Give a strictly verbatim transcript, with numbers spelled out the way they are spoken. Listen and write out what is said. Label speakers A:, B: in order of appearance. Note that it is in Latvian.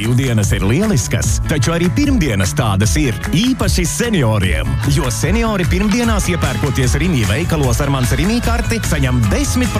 A: Brīvdienas ir lieliskas, taču arī pirmdienas tādas ir, īpaši senioriem. Jo seniori pirmdienās iepērkoties Rimi veikalos ar mans Rimi karti saņem desmit